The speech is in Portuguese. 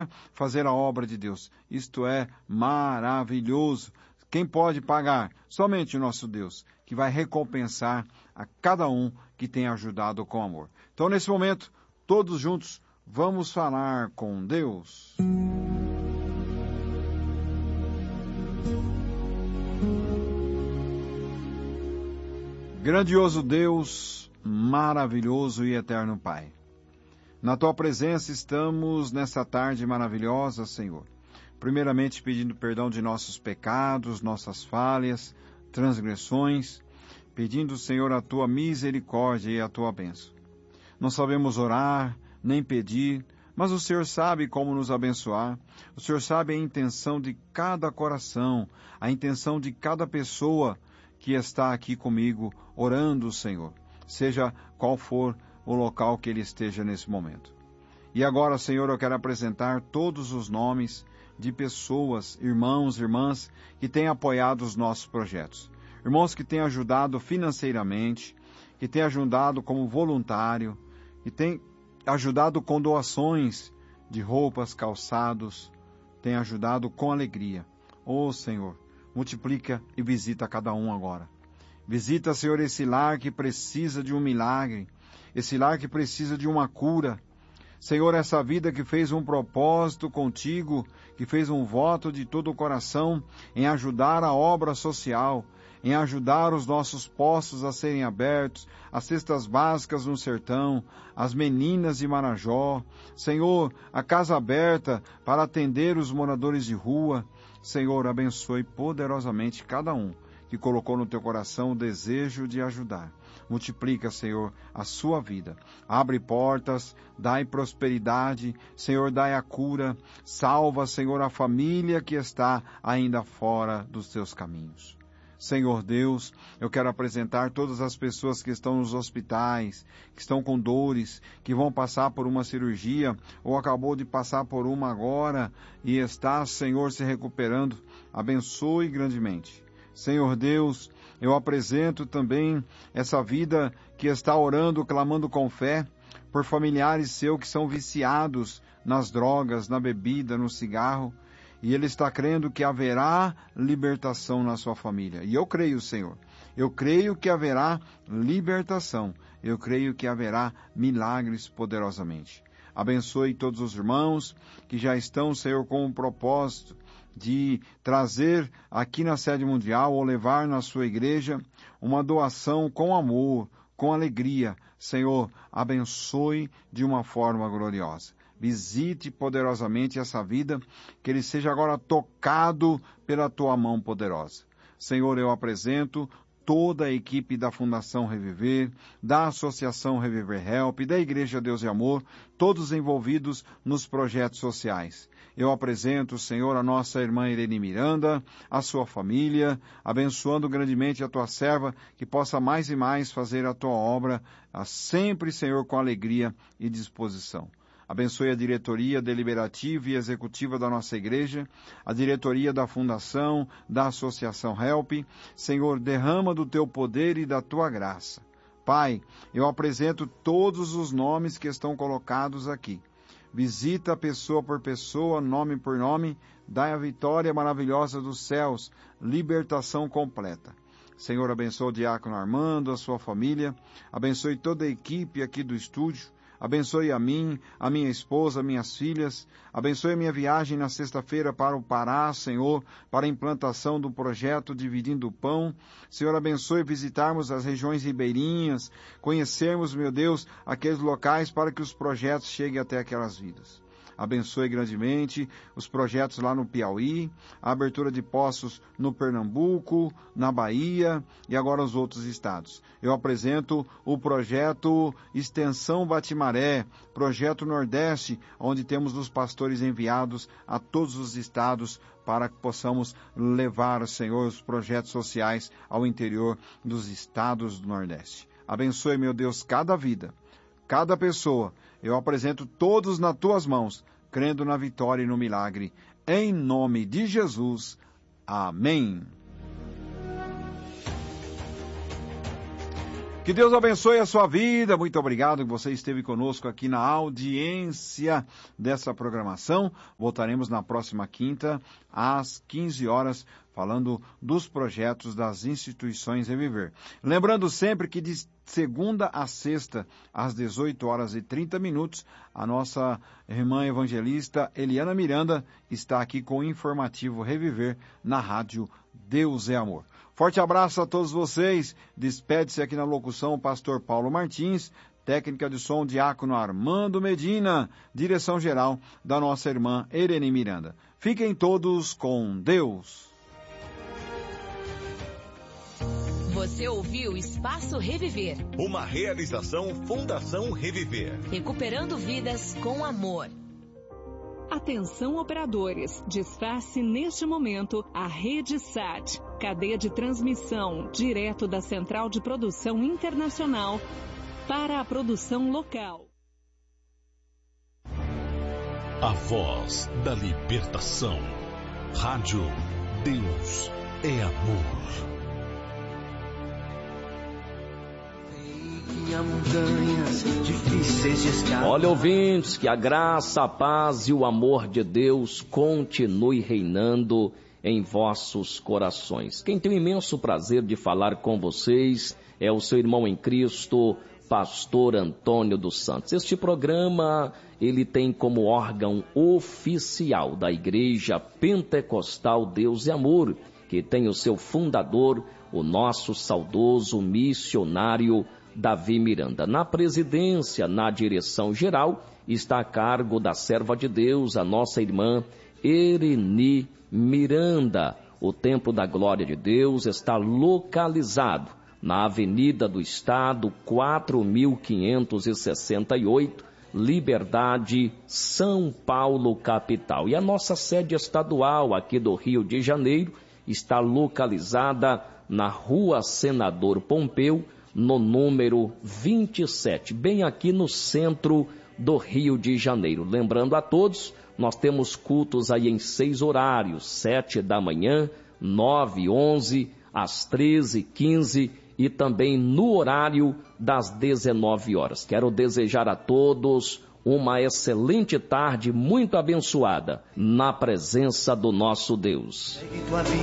fazer a obra de Deus. Isto é maravilhoso. Quem pode pagar? Somente o nosso Deus, que vai recompensar a cada um que tem ajudado com amor. Então, nesse momento, todos juntos, vamos falar com Deus. Grandioso Deus, maravilhoso e eterno Pai. Na Tua presença estamos nessa tarde maravilhosa, Senhor. Primeiramente pedindo perdão de nossos pecados, nossas falhas, transgressões, pedindo, Senhor, a Tua misericórdia e a Tua bênção. Não sabemos orar, nem pedir, mas o Senhor sabe como nos abençoar. O Senhor sabe a intenção de cada coração, a intenção de cada pessoa que está aqui comigo orando, Senhor, seja qual for o local que ele esteja nesse momento. E agora, Senhor, eu quero apresentar todos os nomes de pessoas, irmãos, irmãs, que têm apoiado os nossos projetos. Irmãos que têm ajudado financeiramente, que têm ajudado como voluntário, que têm ajudado com doações de roupas, calçados, têm ajudado com alegria. Ô Senhor, multiplica e visita cada um agora. Visita, Senhor, esse lar que precisa de um milagre, esse lar que precisa de uma cura. Senhor, essa vida que fez um propósito contigo, que fez um voto de todo o coração em ajudar a obra social, em ajudar os nossos postos a serem abertos, as cestas básicas no sertão, as meninas de Marajó. Senhor, a casa aberta para atender os moradores de rua. Senhor, abençoe poderosamente cada um que colocou no teu coração o desejo de ajudar. Multiplica, Senhor, a sua vida. Abre portas, dai prosperidade, Senhor, dai a cura. Salva, Senhor, a família que está ainda fora dos teus caminhos. Senhor Deus, eu quero apresentar todas as pessoas que estão nos hospitais, que estão com dores, que vão passar por uma cirurgia, ou acabou de passar por uma agora, e está, Senhor, se recuperando. Abençoe grandemente. Senhor Deus, eu apresento também essa vida que está orando, clamando com fé, por familiares seus que são viciados nas drogas, na bebida, no cigarro, e ele está crendo que haverá libertação na sua família. E eu creio, Senhor. Eu creio que haverá libertação. Eu creio que haverá milagres poderosamente. Abençoe todos os irmãos que já estão, Senhor, com o propósito de trazer aqui na sede mundial ou levar na sua igreja uma doação com amor, com alegria. Senhor, abençoe de uma forma gloriosa. Visite poderosamente essa vida, que ele seja agora tocado pela tua mão poderosa. Senhor, eu apresento toda a equipe da Fundação Reviver, da Associação Reviver Help, da Igreja Deus e Amor, todos envolvidos nos projetos sociais. Eu apresento, Senhor, a nossa irmã Irene Miranda, a sua família, abençoando grandemente a tua serva, que possa mais e mais fazer a tua obra, sempre, Senhor, com alegria e disposição. Abençoe a diretoria deliberativa e executiva da nossa igreja, a diretoria da Fundação, da Associação Help. Senhor, derrama do teu poder e da tua graça. Pai, eu apresento todos os nomes que estão colocados aqui. Visita pessoa por pessoa, nome por nome, dai a vitória maravilhosa dos céus, libertação completa. Senhor, abençoe o diácono Armando, a sua família, abençoe toda a equipe aqui do estúdio, abençoe a mim, a minha esposa, minhas filhas. Abençoe a minha viagem na sexta-feira para o Pará, Senhor, para a implantação do projeto Dividindo o Pão. Senhor, abençoe visitarmos as regiões ribeirinhas, conhecermos, meu Deus, aqueles locais para que os projetos cheguem até aquelas vidas. Abençoe grandemente os projetos lá no Piauí, a abertura de postos no Pernambuco, na Bahia e agora os outros estados. Eu apresento o projeto Extensão Batimaré, projeto Nordeste, onde temos os pastores enviados a todos os estados para que possamos levar, Senhor, os projetos sociais ao interior dos estados do Nordeste. Abençoe, meu Deus, cada vida, cada pessoa. Eu apresento todos nas tuas mãos, crendo na vitória e no milagre. Em nome de Jesus. Amém. Que Deus abençoe a sua vida. Muito obrigado que você esteve conosco aqui na audiência dessa programação. Voltaremos na próxima quinta, às 15 horas, falando dos projetos das instituições Reviver. Lembrando sempre que de segunda a sexta, às 18 horas e 30 minutos, a nossa irmã evangelista Eliana Miranda está aqui com o informativo Reviver na rádio Deus é Amor. Forte abraço a todos vocês. Despede-se aqui na locução o pastor Paulo Martins, técnica de som diácono Armando Medina, direção geral da nossa irmã Irene Miranda. Fiquem todos com Deus. Você ouviu Espaço Reviver. Uma realização Fundação Reviver. Recuperando vidas com amor. Atenção operadores, desface neste momento a Rede SAT, cadeia de transmissão direto da Central de Produção Internacional para a produção local. A voz da libertação. Rádio Deus é Amor. Olha, ouvintes, que a graça, a paz e o amor de Deus continue reinando em vossos corações. Quem tem o imenso prazer de falar com vocês é o seu irmão em Cristo, pastor Antônio dos Santos. Este programa, ele tem como órgão oficial da Igreja Pentecostal Deus e Amor, que tem o seu fundador, o nosso saudoso missionário Davi Miranda. Na presidência, na direção geral, está a cargo da serva de Deus, a nossa irmã Irene Miranda. O Templo da Glória de Deus está localizado na Avenida do Estado, 4568, Liberdade, São Paulo, capital. E a nossa sede estadual aqui do Rio de Janeiro está localizada na Rua Senador Pompeu, no número 27, bem aqui no centro do Rio de Janeiro. Lembrando a todos, nós temos cultos aí em 6 horários, 7 da manhã, 9, 11, às 13, 15 e também no horário das 19 horas. Quero desejar a todos uma excelente tarde, muito abençoada, na presença do nosso Deus.